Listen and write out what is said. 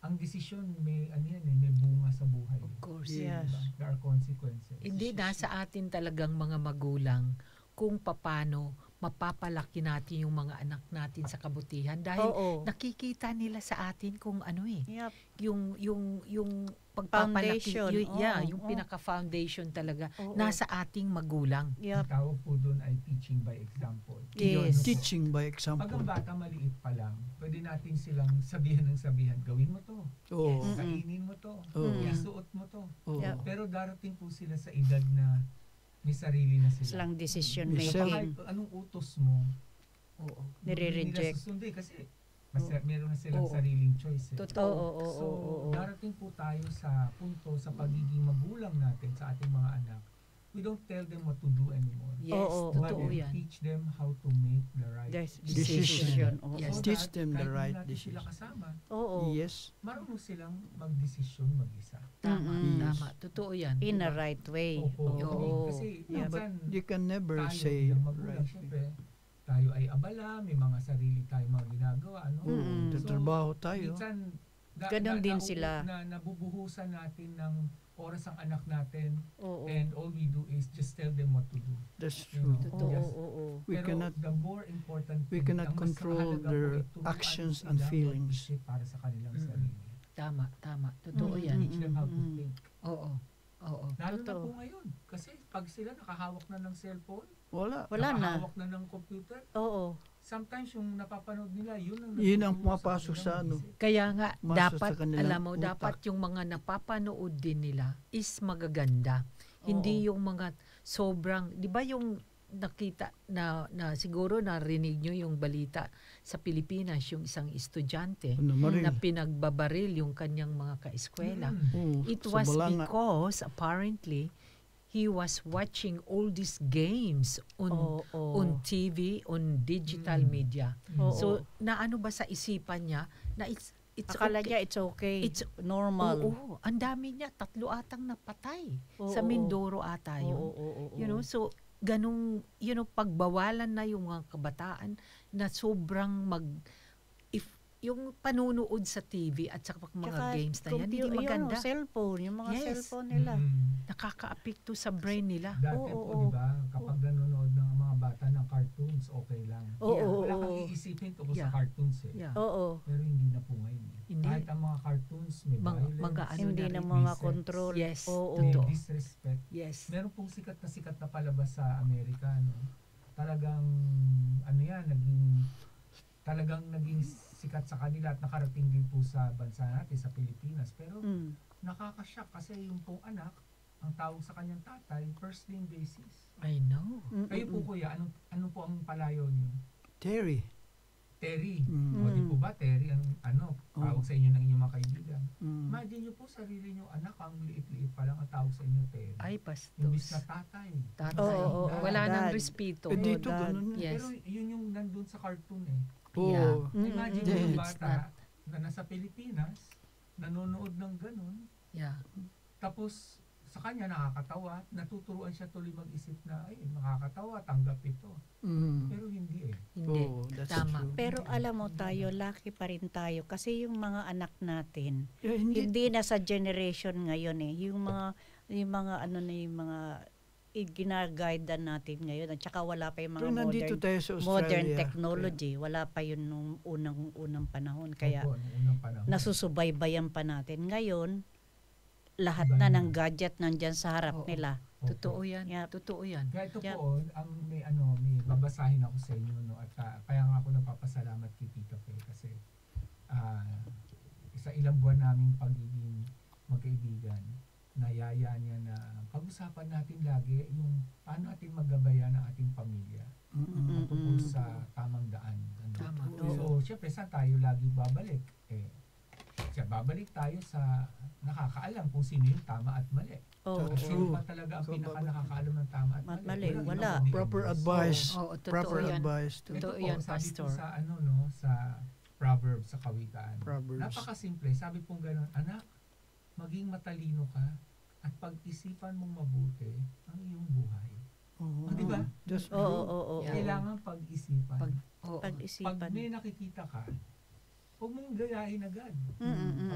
ang desisyon may ano yan may bunga sa buhay. Of course. Yes. Diba? There are consequences. Hindi, nasa atin talagang mga magulang kung paano mapapalaki natin yung mga anak natin sa kabutihan dahil Oo. nakikita nila sa atin kung ano Yep. yung pagpapalaki Foundation. yung pinaka-foundation talaga Oo. nasa ating magulang. Ang Yep. tawag po doon ay teaching by example. Yes. Teaching by Pag example. ang bata maliit pa lang, pwede natin silang sabihan ng sabihan, gawin mo to, Oo. Yes. kainin mo to, Oo. isuot mo to. Oo. Yeah. Pero darating po sila sa edad na may sarili na sila. Silang decision Yes, So, making. kahit anong utos mo, Oo. hindi nila Nire-reject. susundin kasi meron na silang Oo. sariling choice. Totoo. Oo. So, Oo. darating po tayo sa punto sa pagiging magulang natin sa ating mga anak. We don't tell them what to do anymore. Yes, Oo. But totoo we yan. teach them how to make the right Decision. Oo. Yes. So Teach that them the kahit right hindi natin sila decision. kasama, Oo. Yes. marunong silang magdesisyon mag-isa. Tama, Mm-mm. tama. Totoo yan. In a right way. Opo. Oo. Kasi Yeah, but minsan, you can never tayo say bilang magulang, right. syempre, tayo ay abala, may mga sarili tayong mga ginagawa, no? Mm-mm. Tatrabaho tayo. Minsan, Ganon din sila. Nabubuhusan natin ng oras ang anak natin Oo. and all we do is just tell them what to do. That's You true. know, Oo. Yes. Oo. We Pero cannot the more important we thing, cannot ang mas control mahalaga their po ay turuan actions sila and feelings. mag-isip para sa kanilang Mm-mm. sarili. Tama. Totoo Mm-mm. yan. Teach them how to Mm-mm. think. Oo. Lalo na Totoo. po ngayon. Kasi pag sila nakahawak na ng cellphone, Wala. Wala na. nakahawak na ng computer, Oo. sometimes yung napapanood nila, yun ang Yun ang nagtuturo pumapasok kanilang sa ano. mag-isip. Kaya nga, Masok dapat, sa kanilang alam mo, utak. dapat yung mga napapanood din nila is magaganda. Hindi yung mga sobrang, di ba yung nakita na siguro narinig nyo yung balita sa Pilipinas, yung isang estudyante Ano, Maring? na pinagbabaril yung kanyang mga kaeskwela. Oo, It sa was Balanga. because apparently he was watching all these games on TV, on digital media. Oo. So, naano ba sa isipan niya na it's Akala okay. niya it's okay. It's normal. Oo, ang dami niya, 3 atang napatay Oo, sa oo. Mindoro ata yun. Oo. You know, so ganung pagbawalan na yung mga kabataan na sobrang yung panunood sa TV at saka mga Tsaka games na yan, hindi maganda. Yung cellphone, yung mga Yes. cellphone nila. Nakaka-apekto sa brain nila. Dati Oo, po, oo. di ba, kapag nanonood ng mga bata ng cartoons, okay lang. Oo, Wala oo. kang iisipin tungkol Yeah. sa cartoons eh. Yeah. Oo. Pero hindi na po ngayon. Hindi. Kahit ang mga cartoons, may violence, mga ano Hindi na na rin. mga May control. Yes. Oo. may Totoo. disrespect. Yes. Meron pong sikat na palabas sa Amerika, no? Talagang, naging sikat sa kanila at nakarating din po sa bansa natin, sa Pilipinas. Pero nakakashock kasi yung pong anak, ang tawag sa kanyang tatay, first name basis. I know. Kayo po kuya, ano po ang palayo niyo? Terry. Terry. Mm. O di po ba, Terry, ang tawag sa inyo ng inyong mga kaibigan. Mm. Imagine niyo po sarili niyo, anak, ang liit-liit pa lang ang tawag sa inyo, Terry. Ay, Imbis bastos. na tatay. Tatay. Oo, Wala dad. nang respeto. Eh, dito, Dad. ganun. Yes. Pero yun yung nandun sa cartoon eh. Oo. Imagine Mm, yung it's bata na nasa Pilipinas, nanonood ng ganun, Yeah. tapos sa kanya nakakatawa, natuturuan siya tuloy mag-isip na, ay, nakakatawa, tanggap ito. Mm. Pero hindi eh. Hindi. Oo, that's Tama. true. Pero alam mo tayo, lucky pa rin tayo kasi yung mga anak natin, Yeah, hindi. hindi na sa generation ngayon eh. Yung mga ginaguide natin ngayon at saka wala pa yung mga Pero nandito tayo sa Australia. modern technology. Wala pa yun nung unang panahon. Kaya Opo, nung unang panahon. nasusubaybayan pa natin. Ngayon, lahat Iba na na. ng gadget nandyan sa harap Oo. nila. Opo. Totoo yan. Yep. Totoo yan. Kaya ito Yep. po, may babasahin ako sa inyo, no, at kaya nga ako nagpapasalamat kay Tita Fe kasi sa ilang buwan naming pagiging magkaibigan, nayaya niya na pag-usapan natin lagi yung paano natin magabayan ang ating pamilya Mm-mm. tungkol sa tamang daan. Ano? Tama. So, syempre, saan tayo lagi babalik? Babalik tayo sa nakakaalam kung sino yung tama at mali. Oo. That's Sino true. ba talaga ang So, pinaka nakakaalam ng tama at mali? Mali, Pero wala. iba po, Proper Diyos. advice. Oo, totoo Proper yan. advice. Ito Totoo po, yan, sabi po Pastor. sa Proverbs, sa kawikaan. Proverbs. Napakasimple. Sabi pong gano'n, anak, maging matalino ka at pag-isipan mong mabuti ang iyong buhay. Oo. Di ba? That's Oo, true. oo, oo. Yeah. Kailangan pag-isipan. Oo. Pag Pag-isipan. may nakikita ka, huwag mong gayahin agad. Mm-mm.